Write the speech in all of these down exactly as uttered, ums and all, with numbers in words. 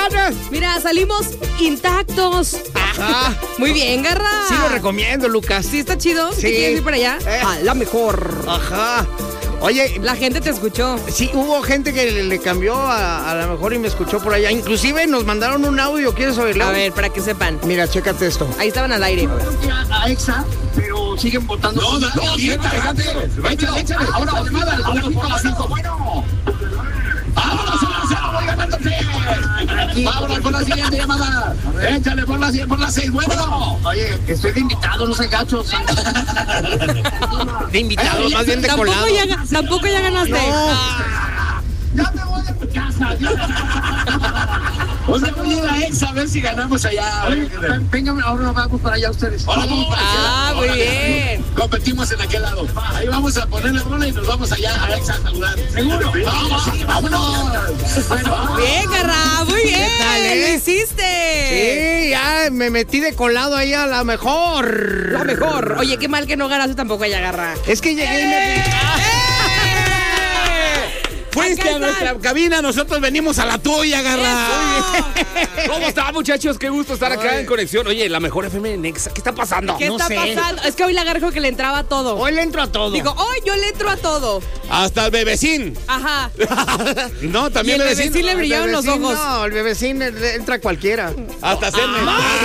Mira, salimos intactos. Ajá. Muy bien, Garra. Sí lo recomiendo, Lucas. ¿Sí está chido? Sí. ¿Te quieres ir para allá? Eh. A la mejor. Ajá. Oye, La gente te escuchó. sí, hubo gente que le, le cambió a, a la mejor y me escuchó por allá. Inclusive nos mandaron un audio. ¿Quieres oírlo? A ver, para que sepan. Mira, chécate esto. Ahí estaban al aire. A Exa, pero siguen votando. No, no, no, déjate. Échale, échale. Ahora, llamada, a las cinco, a las cinco. Bueno. Vámonos a la cero, voy ganando tres. Vámonos por la siguiente llamada. Échale por la por las seis. Bueno. Oye, estoy de invitado, no sean gachos. De invitado, más bien de Tampoco colado. ya, ga- tampoco ya ganaste. Ya me voy a mi casa. O sea, voy a ir a Exa a ver si ganamos allá. Vengan, ahora vamos para allá ustedes. Ahora vamos para allá. Ah, muy bien. Competimos en aquel lado. Ahí vamos a poner la rola y nos vamos allá a Exa a saludar. ¿Seguro? Vamos, sí, vámonos. Bueno, Bien, Garra, muy bien. tal, eh? Lo hiciste. Sí, ya me metí de colado ahí a la mejor. Lo mejor. Oye, qué mal que no ganaste tampoco allá, Garra. Es que llegué y me... Fuiste Acá a nuestra están. cabina, nosotros venimos a la tuya, Garra. Eso. ¿Cómo están, muchachos? Qué gusto estar acá en Conexión. Oye, la mejor F M de Nexa, ¿qué está pasando? ¿Qué No está sé. pasando? Es que hoy la Garra dijo que le entraba a todo. Hoy le entro a todo. Digo, hoy yo le entro a todo. Hasta el bebecín. Ajá. No, Y también el bebecín. bebecín le El brillaron los bebecín, ojos. No, el bebecín le- le entra a cualquiera. Hasta hacerme.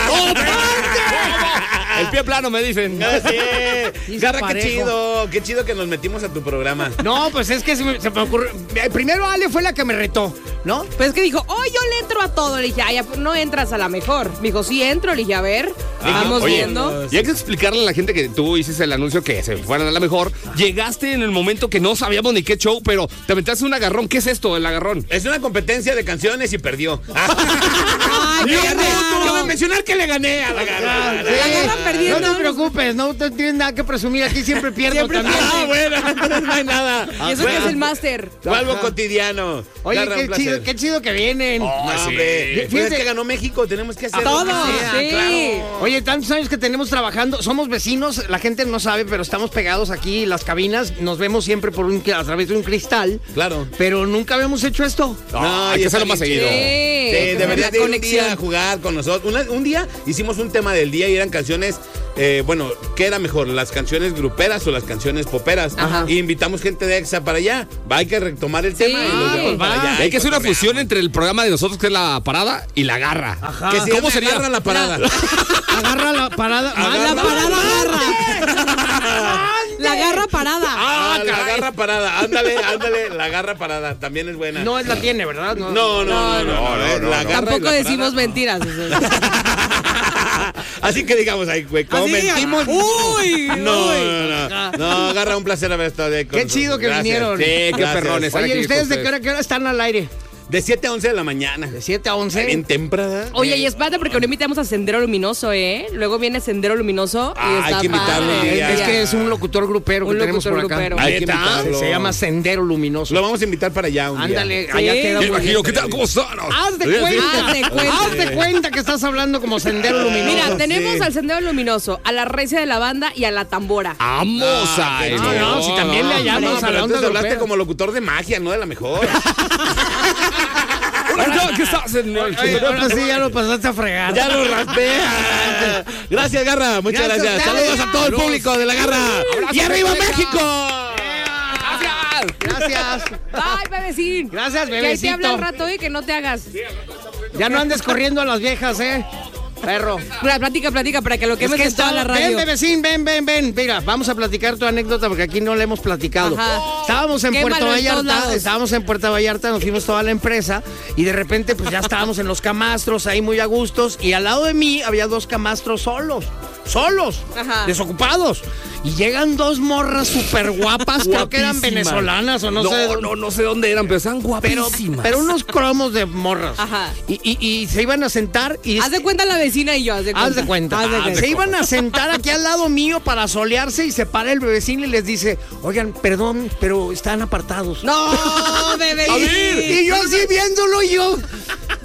El pie plano, me dicen. Sí, Garra, qué parejo. chido. Qué chido que nos metimos a tu programa. No, pues es que se me, se me ocurrió. eh, Primero Ale fue la que me retó, ¿no? Pues es que dijo, hoy yo le entro a todo. Le dije, ay, ya, no entras a la mejor. Me dijo, sí entro. Le dije, a ver, seguimos oye, viendo. Y hay que explicarle a la gente que tú hiciste el anuncio que se fueran a la mejor. Llegaste en el momento que no sabíamos ni qué show, pero te aventaste un agarrón. ¿Qué es esto, el agarrón? Es una competencia de canciones y perdió. Ay, Yo qué gané, raro. yo voy a mencionar que le gané a la Garra. Sí. La Garra perdiendo. No te preocupes, no te tienes nada que presumir. Aquí siempre pierdo Siempre también. Ah, bueno, entonces no hay nada. Y eso que es el máster. Fue algo cotidiano. Oye, Garra, un qué placer. chido, qué chido que vienen. No, hombre. Fíjense- Fíjense que ganó México, tenemos que hacer Todos, lo que sea, sí. claro. Oye, tantos años que tenemos trabajando, somos vecinos, la gente no sabe, pero estamos pegados aquí, las cabinas, nos vemos siempre por un, a través de un cristal, Claro. pero nunca habíamos hecho esto. No, hay y que está hacerlo más bien seguido. chido. Sí, Sí, deberías la de ir un conexión. día a jugar con nosotros. Una- un día hicimos un tema del día y eran canciones, eh, bueno, ¿qué era mejor? ¿Las canciones gruperas o las canciones poperas? Ajá. Y invitamos gente de Exa para allá. Va, hay que retomar el tema y los llevamos va. para allá. Hay que hacer una cotorreamos. fusión entre el programa de nosotros, que es la parada, y la garra. Ajá. Que se ¿Cómo llame sería? Agarra la parada. Agarra la parada. Agarra- La parada garra. La garra parada. Ah, la caray. garra parada. Ándale, ándale, la garra parada. También es buena. No la tiene, ¿verdad? no, no, no, no, no, eh, no, la no. garra y Tampoco la decimos parada. mentiras. Así que digamos, ahí, güey, ¿cómo Así, mentimos? uy, No, uy. no, no. No, Agarra, un placer haber estado ahí con Qué nosotros. chido que Gracias. vinieron. Sí, Qué gracias. perrones. Estar Oye, aquí ¿ustedes con de qué ustedes. hora, qué hora están al aire? De siete a once de la mañana. De siete a once. Bien temprana. Oye, y espérate porque no invitamos a Sendero Luminoso, ¿eh? Luego viene Sendero Luminoso y Ah, está hay que invitarlo padre. un día. Es que es un locutor grupero Un que tenemos locutor por acá. grupero. Hay que ¿Neta? invitarlo. Se llama Sendero Luminoso. Lo vamos a invitar para allá un día. Ándale, Sí. allá queda Me muy imagino, bien. ¿qué tal? ¿Cómo están? Haz de Sí, sí. cuenta. Haz de cuenta. Haz de cuenta que estás hablando como Sendero Luminoso. Mira, tenemos Sí. al Sendero Luminoso, a la recia de la banda y a la tambora. Vamos Ah, a qué eso. No, no, si también le No, hallamos a pero la onda entonces hablaste europea. como locutor de magia, no de la mejor. Hola, ¿qué estás en el Oye, ahora sí ya lo pasaste a fregar. Ya lo raspea. Gracias, Garra. Muchas Gracias gracias. a ustedes. Saludos a todo el público de la Garra. Abrazo, ¡Y arriba Rebeca. México! Gracias. Ay, bebecín. Gracias, Que ahí te bebecito. habla al rato y que no te hagas. Ya no andes corriendo a las viejas, ¿eh? Perro. Mira, platica, platica para que lo Es quemes que en toda estaba- la ven, radio. bebecín, ven, ven, ven. Mira, vamos a platicar tu anécdota porque aquí no la hemos platicado. Ajá. Estábamos en Quémalo Puerto en todos Vallarta, lados. estábamos en Puerto Vallarta, nos fuimos toda la empresa y de repente pues ya estábamos en los camastros ahí muy a gustos y al lado de mí había dos camastros solos, solos, Ajá. desocupados. Y llegan dos morras súper guapas, creo que eran Guapísimas. venezolanas o no, No, sé. no, no sé dónde eran, pero están Pero, guapísimas. pero unos cromos de morras. Ajá. Y, y- y se iban a sentar y... Haz de cuenta la vecina y yo, haz de cuenta. Haz de cuenta. Haz de cuenta. Se iban a sentar aquí al lado mío para solearse y se para el bebecín y les dice, oigan, perdón, pero están apartados. No, bebé. Y yo así viéndolo y yo,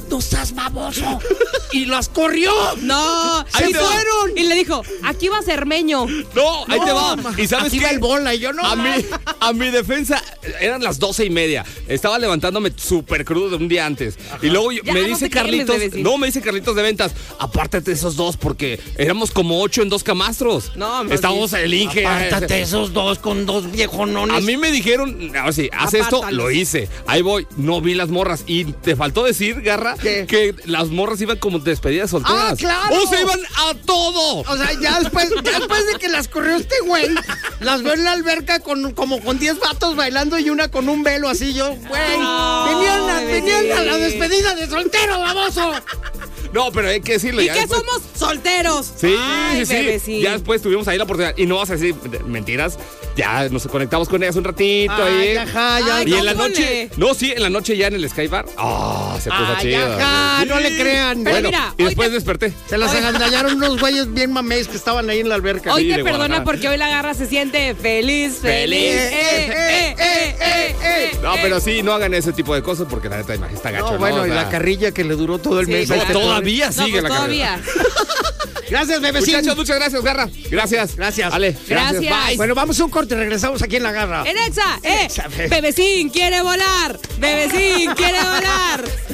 no seas baboso. Y las corrió. No, Ahí y te va. fueron. Y le dijo, aquí va Cermeño. No, ahí te va. ma, ¿Y sabes aquí qué? va el bola y yo no. A mi, a mi defensa, eran las doce y media. Estaba levantándome súper crudo de un día antes. Y luego yo- Ya, me no dice te quemes, Carlitos. bebecín. No, me dice Carlitos de ventas. Apártate de esos dos porque éramos como ocho en dos camastros. No, más Estábamos bien. el Inge. Apártate esos dos con dos viejonones. A mí me dijeron, ahora sí, haz esto, Apártalos. lo hice. Ahí voy, no vi las morras. Y te faltó decir, Garra, ¿Qué? que las morras iban como despedidas solteras. ¡Ah, claro! ¡O se iban a todo! O sea, ya después, ya después de que las corrió este güey, las veo en la alberca con, como con diez vatos bailando y una con un velo así. Yo, güey, venían, a, venían a la despedida de soltero, baboso. No, pero hay que decirlo. ¿Y ya qué después- somos? Solteros. Sí, Ay, sí, sí. bebecín. Ya después tuvimos ahí la oportunidad. Y no vas a decir mentiras. Ya nos conectamos con ellas un ratito Ay, ahí. ajá, ya. Ay, Y en la ¿cómo noche. le? No, sí, en la noche ya en el Skybar. Ah, se puso Ay, chido. ajá, no Sí. le crean. Pero Bueno, mira, y hoy después te- desperté. Se las Oye. agandallaron unos güeyes bien mamés que estaban ahí en la alberca. Hoy Sí, te de perdona Guadalajara. porque hoy la garra se siente feliz, feliz. Feliz. Eh, eh, eh, eh, eh, No, eh. pero sí, no hagan ese tipo de cosas porque la neta imagínate, está gacho. No, ¿no? bueno, O y sea, la carrilla que le duró todo el Sí, mes. a claro. este no, pobre. todavía No, sigue pues la carrera. todavía. Gracias, bebecín. Muchachos, muchas gracias, Garra. Gracias. Gracias. Ale, gracias. Gracias. Bye. Bueno, vamos a un corte, regresamos aquí en La Garra. En Exa, eh, Exa, fe. bebecín quiere volar, bebecín quiere volar.